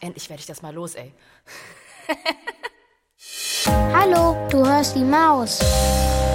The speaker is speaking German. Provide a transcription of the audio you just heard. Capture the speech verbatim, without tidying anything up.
endlich werde ich das mal los, ey. Hallo, du hörst die Maus.